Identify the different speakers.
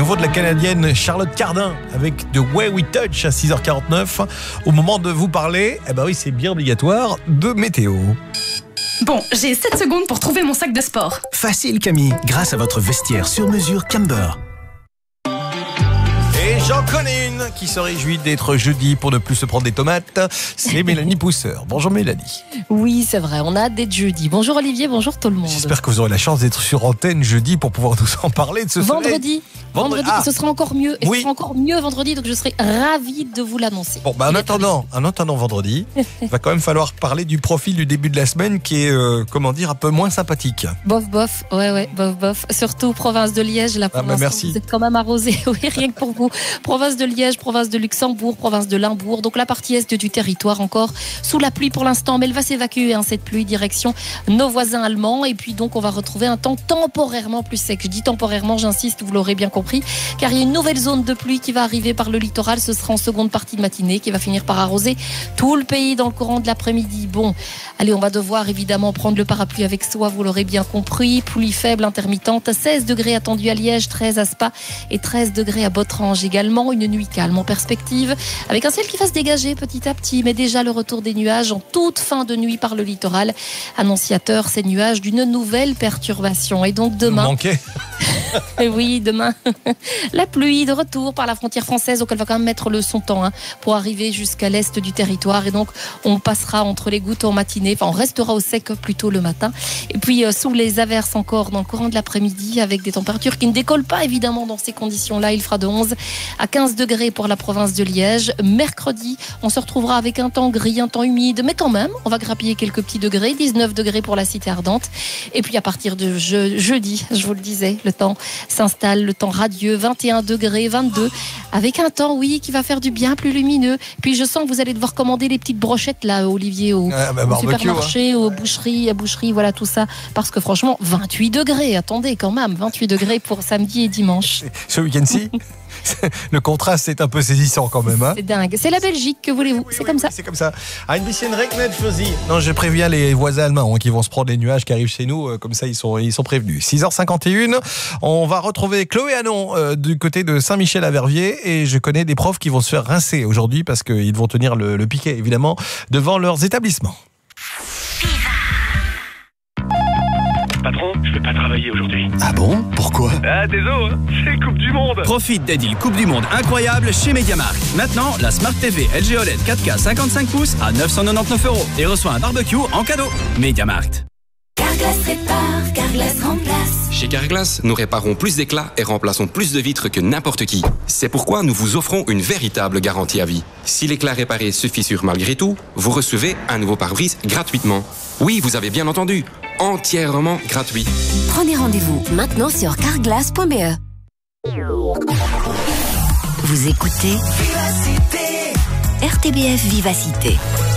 Speaker 1: nouveau de la Canadienne Charlotte Cardin avec The Way We Touch à 6h49. Au moment de vous parler, oui, c'est bien obligatoire, de météo.
Speaker 2: Bon, j'ai 7 secondes pour trouver mon sac de sport.
Speaker 3: Facile Camille, grâce à votre vestiaire sur mesure Camber.
Speaker 1: Et j'en connais une qui se réjouit d'être jeudi pour ne plus se prendre des tomates. C'est Mélanie Pousseur. Bonjour Mélanie.
Speaker 4: Oui, c'est vrai, on a hâte d'être jeudi. Bonjour Olivier, bonjour tout le monde.
Speaker 1: J'espère que vous aurez la chance d'être sur antenne jeudi pour pouvoir nous en parler de ce
Speaker 4: Vendredi, ce sera encore mieux. Et
Speaker 1: oui.
Speaker 4: ce sera encore mieux vendredi, donc je serai ravie de vous l'annoncer.
Speaker 1: Bon, en attendant vendredi, il va quand même falloir parler du profil du début de la semaine qui est, un peu moins sympathique.
Speaker 4: Bof, bof. Surtout province de Liège, là, pour l'instant,
Speaker 1: merci.
Speaker 4: vous êtes quand même arrosé, oui, rien que pour vous. Province de Liège, province de Luxembourg, province de Limbourg, donc la partie est du territoire encore sous la pluie pour l'instant, mais elle va s'évacuer, cette pluie, direction nos voisins allemands, et puis donc on va retrouver un temps temporairement plus sec. Je dis temporairement, j'insiste, vous l'aurez bien compris, car il y a une nouvelle zone de pluie qui va arriver par le littoral, ce sera en seconde partie de matinée, qui va finir par arroser tout le pays dans le courant de l'après-midi. Bon, allez, on va devoir évidemment prendre le parapluie avec soi, vous l'aurez bien compris, pluie faible, intermittente, 16 degrés attendus à Liège, 13 à Spa et 13 degrés à Botrange également, une nuit calme en perspective, avec un ciel qui va se dégager petit à petit, mais déjà le retour des nuages en toute fin de nuit par le littoral, annonciateur ces nuages d'une nouvelle perturbation. Et donc demain... Et oui, demain, la pluie de retour par la frontière française, donc elle va quand même mettre le son temps pour arriver jusqu'à l'est du territoire, et donc on passera entre les gouttes en matinée, on restera au sec plutôt le matin, et puis sous les averses encore dans le courant de l'après-midi, avec des températures qui ne décollent pas évidemment dans ces conditions-là. Il fera de 11 à 15 degrés pour la province de Liège. Mercredi, on se retrouvera avec un temps gris, un temps humide, mais quand même, on va grappiller quelques petits degrés, 19 degrés pour la cité ardente, et puis à partir de jeudi, je vous le disais, le temps s'installe, le temps radieux, 21 degrés, 22, avec un temps, oui, qui va faire du bien, plus lumineux. Puis je sens que vous allez devoir commander les petites brochettes, là, Olivier, au supermarché, aux boucheries, voilà, tout ça. Parce que franchement, 28 degrés, attendez, quand même, 28 degrés pour samedi et dimanche.
Speaker 1: Ce week-end-ci le contraste est un peu saisissant quand même.
Speaker 4: C'est dingue. C'est la Belgique, que voulez-vous? C'est comme ça.
Speaker 1: C'est comme ça. Ein bisschen regnet für Sie. Non, je préviens les voisins allemands qui vont se prendre les nuages qui arrivent chez nous. Comme ça, ils sont prévenus. 6h51. On va retrouver Chloé Hanon du côté de Saint-Michel à Verviers. Et je connais des profs qui vont se faire rincer aujourd'hui parce qu'ils vont tenir le piquet, évidemment, devant leurs établissements.
Speaker 5: Patron, je vais pas travailler aujourd'hui.
Speaker 3: Ah bon? Pourquoi?
Speaker 5: Désolé, c'est Coupe du Monde.
Speaker 6: Profite des deals Coupe du Monde incroyables chez MediaMarkt. Maintenant, la Smart TV LG OLED 4K 55 pouces à 999 € et reçoit un barbecue en cadeau. MediaMarkt.
Speaker 7: Carglass répare, Carglass remplace.
Speaker 8: Chez Carglass, nous réparons plus d'éclats et remplaçons plus de vitres que n'importe qui. C'est pourquoi nous vous offrons une véritable garantie à vie. Si l'éclat réparé se fissure malgré tout, vous recevez un nouveau pare-brise gratuitement. Oui, vous avez bien entendu, entièrement gratuit.
Speaker 7: Prenez rendez-vous maintenant sur carglass.be. Vous écoutez RTBF Vivacité.